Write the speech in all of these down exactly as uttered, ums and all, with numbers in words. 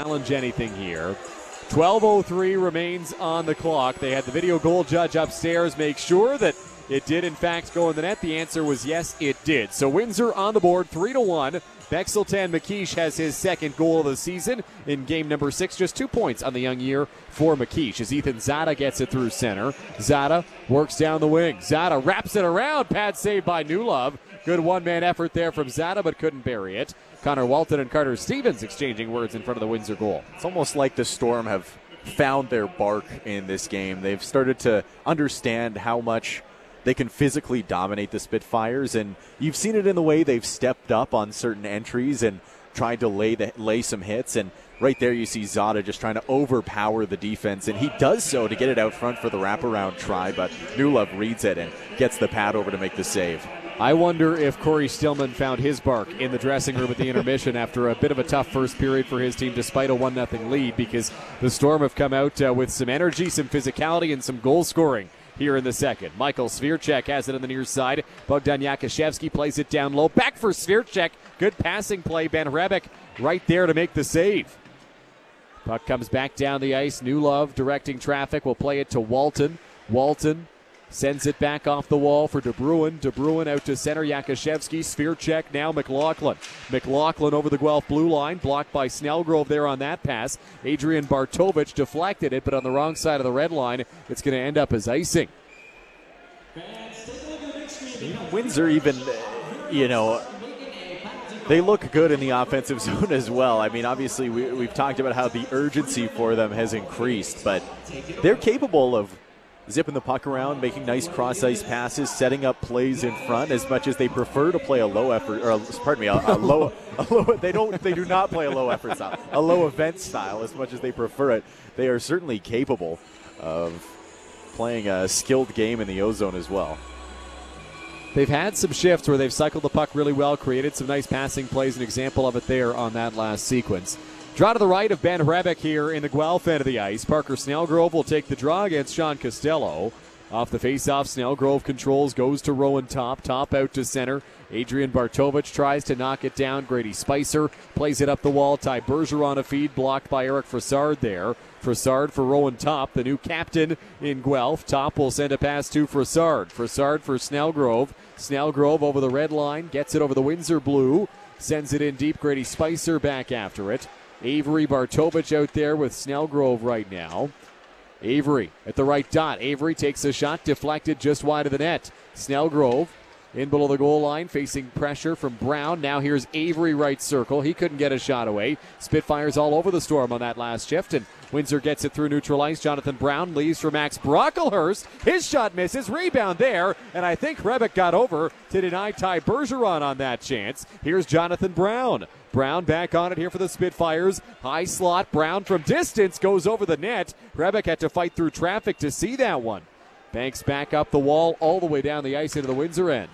challenge anything here. twelve oh three remains on the clock. They had the video goal judge upstairs make sure that it did, in fact, go in the net. The answer was yes, it did. So Windsor on the board, three to one. Bexeltan McKeish has his second goal of the season in game number six. Just two points on the young year for McKeish as Ethan Zada gets it through center. Zada works down the wing. Zada wraps it around. Pad saved by Newlove. Good one-man effort there from Zada, but couldn't bury it. Connor Walton and Carter Stevens exchanging words in front of the Windsor goal. It's almost like the Storm have found their bark in this game. They've started to understand how much they can physically dominate the Spitfires, and you've seen it in the way they've stepped up on certain entries and tried to lay the, lay some hits. And right there you see Zada just trying to overpower the defense, and he does so to get it out front for the wraparound try, but Newlove reads it and gets the pad over to make the save. I wonder if Corey Stillman found his bark in the dressing room at the intermission after a bit of a tough first period for his team despite a one nothing lead, because the Storm have come out uh, with some energy, some physicality, and some goal scoring here in the second. Michael Svirchek has it on the near side. Bogdan Yakashevsky plays it down low. Back for Svirchek. Good passing play. Ben Hrebeck right there to make the save. Puck comes back down the ice. Newlove directing traffic. Will play it to Walton. Walton sends it back off the wall for De Bruin. De Bruin out to center. Yakashevsky. Svirchek now McLaughlin. McLaughlin over the Guelph blue line. Blocked by Snellgrove there on that pass. Adrian Bartovich deflected it, but on the wrong side of the red line, it's going to end up as icing. Windsor even, you know, they look good in the offensive zone as well. I mean, obviously we, we've talked about how the urgency for them has increased, but they're capable of zipping the puck around, making nice cross-ice passes, setting up plays in front as much as they prefer to play a low effort, or a, pardon me, a, a low, a low, they don't, they do not play a low effort style, a low event style as much as they prefer it. They are certainly capable of playing a skilled game in the O-zone as well. They've had some shifts where they've cycled the puck really well, created some nice passing plays, an example of it there on that last sequence. Draw to the right of Ben Hrebeck here in the Guelph end of the ice. Parker Snellgrove will take the draw against Sean Costello. Off the face-off, Snellgrove controls, goes to Rowan Top. Top out to center. Adrian Bartovich tries to knock it down. Grady Spicer plays it up the wall. Ty Bergeron a feed, blocked by Eric Frassard there. Frassard for Rowan Top, the new captain in Guelph. Top will send a pass to Frassard. Frassard for Snellgrove. Snellgrove over the red line, gets it over the Windsor blue. Sends it in deep. Grady Spicer back after it. Avery Bartovich out there with Snellgrove right now. Avery at the right dot. Avery takes a shot, deflected just wide of the net. Snellgrove in below the goal line, facing pressure from Brown. Now here's Avery right circle. He couldn't get a shot away. Spitfires all over the Storm on that last shift, and Windsor gets it through neutral ice. Jonathan Brown leaves for Max Brocklehurst. His shot misses. Rebound there, and I think Hrebeck got over to deny Ty Bergeron on that chance. Here's Jonathan Brown. Brown back on it here for the Spitfires. High slot. Brown from distance goes over the net. Hrebeck had to fight through traffic to see that one. Banks back up the wall all the way down the ice into the Windsor end.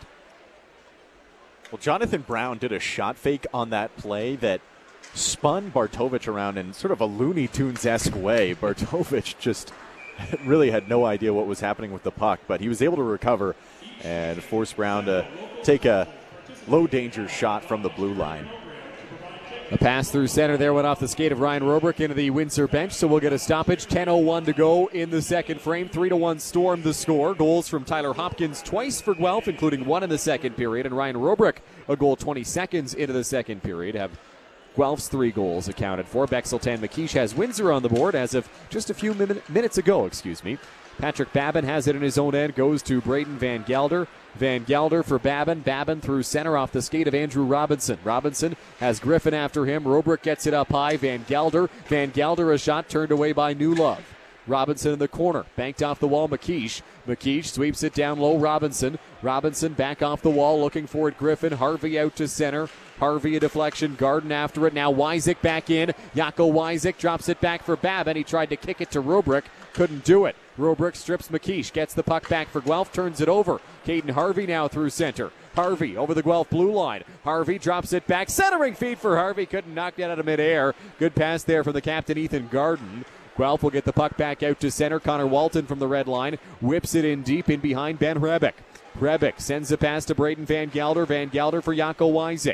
Well, Jonathan Brown did a shot fake on that play that spun Bartovich around in sort of a Looney Tunes-esque way. Bartovich just really had no idea what was happening with the puck, but he was able to recover and force Brown to take a low-danger shot from the blue line. A pass through center there went off the skate of Ryan Robrick into the Windsor bench, so we'll get a stoppage. ten oh one to go in the second frame. three to one Storm the score. Goals from Tyler Hopkins twice for Guelph, including one in the second period, and Ryan Robrick a goal twenty seconds into the second period. Have Guelph's three goals accounted for. Bexeltan McKeish has Windsor on the board as of just a few min- minutes ago, excuse me. Patrick Babin has it in his own end, goes to Braden Van Gelder. Van Gelder for Babin. Babin through center off the skate of Andrew Robinson. Robinson has Griffin after him. Robrick gets it up high. Van Gelder. Van Gelder a shot turned away by Newlove. Robinson in the corner. Banked off the wall, McKeish. McKeish sweeps it down low, Robinson. Robinson back off the wall, looking for it, Griffin. Harvey out to center. Harvey a deflection. Garden after it. Now Wysick back in. Jaco Wysick drops it back for Babin. He tried to kick it to Robrick. Couldn't do it. Robrick strips McKeish. Gets the puck back for Guelph. Turns it over. Caden Harvey now through center. Harvey over the Guelph blue line. Harvey drops it back. Centering feed for Harvey. Couldn't knock that out of midair. Good pass there from the captain, Ethan Garden. Guelph will get the puck back out to center. Connor Walton from the red line whips it in deep in behind Ben Hrebeck. Hrebeck sends the pass to Braden Van Gelder. Van Gelder for Jaco Wysick.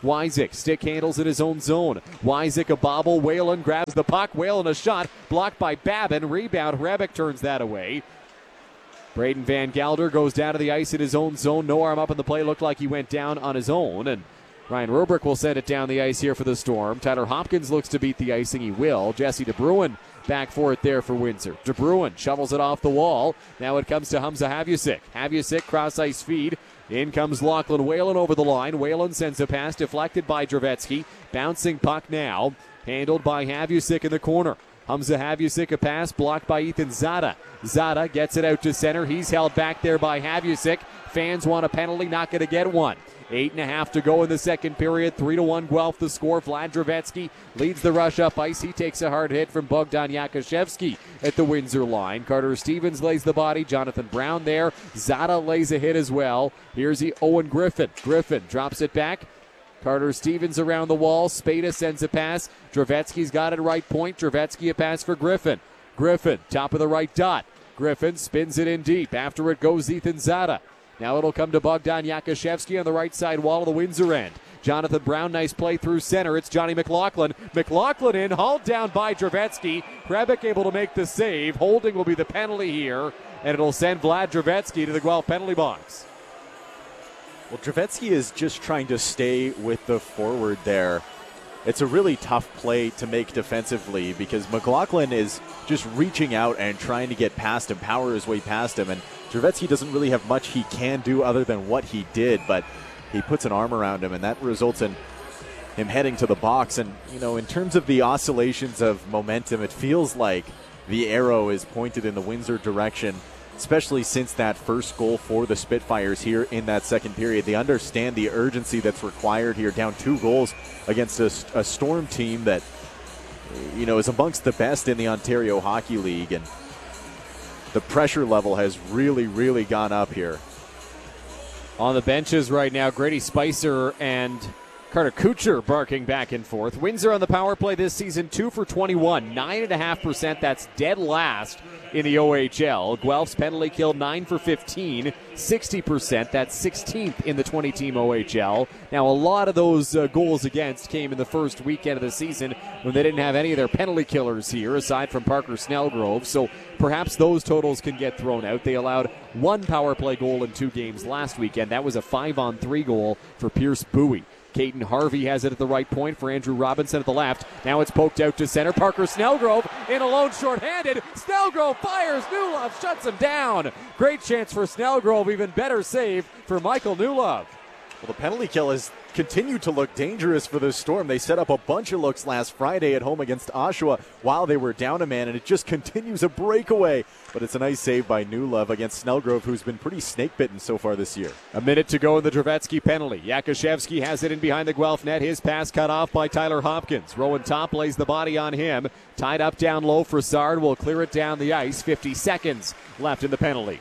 Wyzik, stick handles in his own zone. Wyzik a bobble. Whalen grabs the puck. Whalen a shot. Blocked by Babin. Rebound. Rebick turns that away. Braden Van Gelder goes down to the ice in his own zone. No arm up in the play. Looked like he went down on his own. And Ryan Rubrick will send it down the ice here for the Storm. Tyler Hopkins looks to beat the icing. He will. Jesse DeBruin back for it there for Windsor. DeBruin shovels it off the wall. Now it comes to Hamza Havusik. Havusik cross ice feed. In comes Lachlan Whalen over the line. Whalen sends a pass deflected by Dravetsky. Bouncing puck now. Handled by Havusik in the corner. Hamza Havusik a pass blocked by Ethan Zada. Zada gets it out to center. He's held back there by Havusik. Fans want a penalty, not going to get one. Eight and a half to go in the second period. Three to one Guelph the score. Vlad Dravetsky leads the rush up ice. He takes a hard hit from Bogdan Yakashevsky at the Windsor line. Carter Stevens lays the body. Jonathan Brown there. Zada lays a hit as well. Here's the Owen Griffin. Griffin drops it back. Carter Stevens around the wall. Spada sends a pass. Dravetsky's got it right point. Dravetsky a pass for Griffin. Griffin, top of the right dot. Griffin spins it in deep. After it goes Ethan Zada. Now it'll come to Bogdan Yakashevsky on the right side wall of the Windsor end. Jonathan Brown, nice play through center. It's Johnny McLaughlin. McLaughlin in, hauled down by Dravetsky. Hrebic able to make the save. Holding will be the penalty here, and it'll send Vlad Dravetsky to the Guelph penalty box. Well, Dravetsky is just trying to stay with the forward there. It's a really tough play to make defensively because McLaughlin is just reaching out and trying to get past him, power his way past him, and Dravetsky doesn't really have much he can do other than what he did, but he puts an arm around him, and that results in him heading to the box. And, you know, in terms of the oscillations of momentum, it feels like the arrow is pointed in the Windsor direction, especially since that first goal for the Spitfires here in that second period. They understand the urgency that's required here, down two goals against a, a Storm team that, you know, is amongst the best in the Ontario Hockey League, and the pressure level has really, really gone up here. On the benches right now, Grady Spicer and Carter Kucher barking back and forth. Windsor on the power play this season, two for twenty-one, nine point five percent. That's dead last in the O H L. Guelph's penalty kill, nine for fifteen, sixty percent. That's sixteenth in the twenty-team O H L. Now, a lot of those uh, goals against came in the first weekend of the season when they didn't have any of their penalty killers here, aside from Parker Snellgrove. So perhaps those totals can get thrown out. They allowed one power play goal in two games last weekend. That was a five-on-three goal for Pierce Bowie. Caden Harvey has it at the right point for Andrew Robinson at the left. Now it's poked out to center. Parker Snellgrove in alone, short-handed. Snellgrove fires. Newlove shuts him down. Great chance for Snellgrove. Even better save for Michael Newlove. Well, the penalty kill has continued to look dangerous for the Storm. They set up a bunch of looks last Friday at home against Oshawa while they were down a man, and it just continues a breakaway. But it's a nice save by Newlove against Snellgrove, who's been pretty snake-bitten so far this year. A minute to go in the Dravetsky penalty. Yakashevsky has it in behind the Guelph net. His pass cut off by Tyler Hopkins. Rowan Top lays the body on him. Tied up down low. Frassard will clear it down the ice. fifty seconds left in the penalty.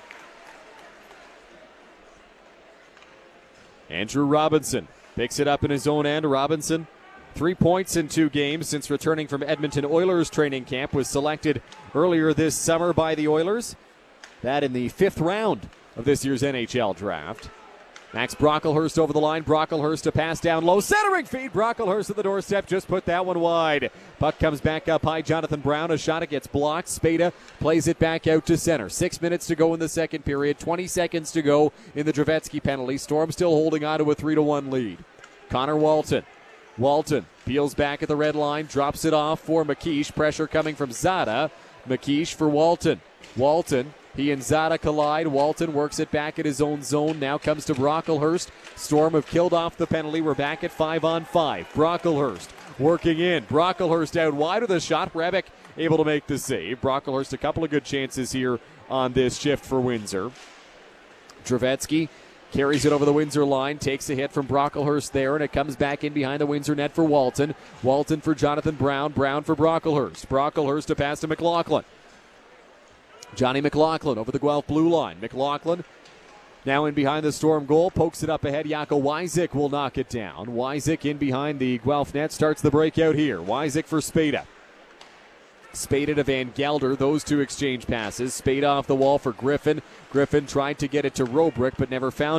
Andrew Robinson picks it up in his own end. Robinson, three points in two games since returning from Edmonton Oilers training camp, was selected earlier this summer by the Oilers. That in the fifth round of this year's N H L draft. Max Brocklehurst over the line. Brocklehurst to pass down low. Centering feed. Brocklehurst at the doorstep. Just put that one wide. Puck comes back up high. Jonathan Brown. A shot. It gets blocked. Spada plays it back out to center. Six minutes to go in the second period. twenty seconds to go in the Dravetsky penalty. Storm still holding on to a three to one lead. Connor Walton. Walton peels back at the red line. Drops it off for McKeish. Pressure coming from Zada. McKeish for Walton. Walton. He and Zada collide. Walton works it back at his own zone. Now comes to Brocklehurst. Storm have killed off the penalty. We're back at five on five. Brocklehurst working in. Brocklehurst out wide with a shot. Rebick able to make the save. Brocklehurst a couple of good chances here on this shift for Windsor. Dravetsky carries it over the Windsor line. Takes a hit from Brocklehurst there, and it comes back in behind the Windsor net for Walton. Walton for Jonathan Brown. Brown for Brocklehurst. Brocklehurst to pass to McLaughlin. Johnny McLaughlin over the Guelph blue line. McLaughlin now in behind the Storm goal. Pokes it up ahead. Jaco Wyzik will knock it down. Wyzik in behind the Guelph net. Starts the breakout here. Wyzik for Spada. Spada to Van Gelder. Those two exchange passes. Spada off the wall for Griffin. Griffin tried to get it to Robrick but never found him.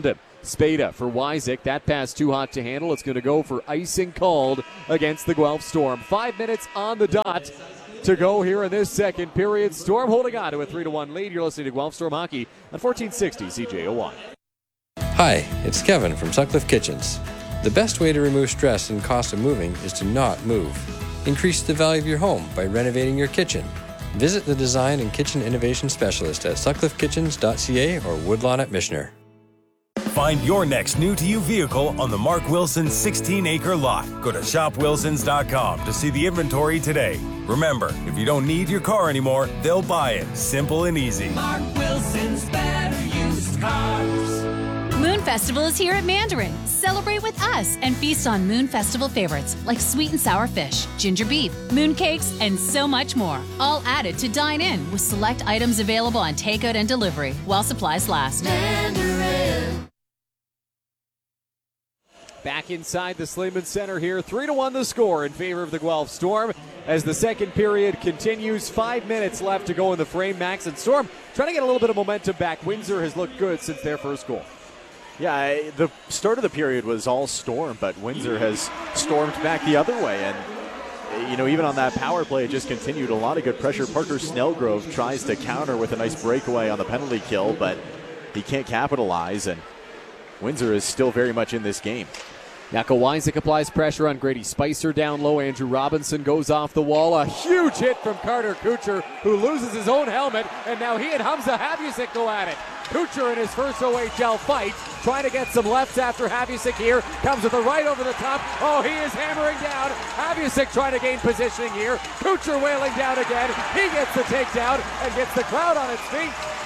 Spada for Wysick. That pass too hot to handle. It's going to go for icing called against the Guelph Storm. Five minutes on the dot to go here in this second period. Storm holding on to a three to one lead. You're listening to Guelph Storm Hockey on fourteen sixty C J O one. Hi, it's Kevin from Sutcliffe Kitchens. The best way to remove stress and cost of moving is to not move. Increase the value of your home by renovating your kitchen. Visit the Design and Kitchen Innovation Specialist at sutcliffe kitchens dot c a or Woodlawn at Michener. Find your next new-to-you vehicle on the Mark Wilson sixteen-acre lot. Go to shop wilsons dot com to see the inventory today. Remember, if you don't need your car anymore, they'll buy it. Simple and easy. Mark Wilson's better used cars. Moon Festival is here at Mandarin. Celebrate with us and feast on Moon Festival favorites like sweet and sour fish, ginger beef, moon cakes, and so much more. All added to dine in with select items available on takeout and delivery while supplies last. Mandarin. Back inside the Sleeman Center here. three to one the score in favor of the Guelph Storm as the second period continues. Five minutes left to go in the frame. Max and Storm trying to get a little bit of momentum back. Windsor has looked good since their first goal. Yeah, the start of the period was all Storm, but Windsor has stormed back the other way. And, you know, even on that power play, it just continued. A lot of good pressure. Parker Snellgrove tries to counter with a nice breakaway on the penalty kill, but he can't capitalize, and Windsor is still very much in this game. Jakob Wysick applies pressure on Grady Spicer down low. Andrew Robinson goes off the wall. A huge hit from Carter Kucher, who loses his own helmet, and now he and Hamza Havusic go at it. Kucher in his first O H L fight, trying to get some lefts after Havusic here. Comes with a right over the top. Oh, he is hammering down. Havusic trying to gain positioning here. Kucher wailing down again. He gets the takedown and gets the crowd on its feet.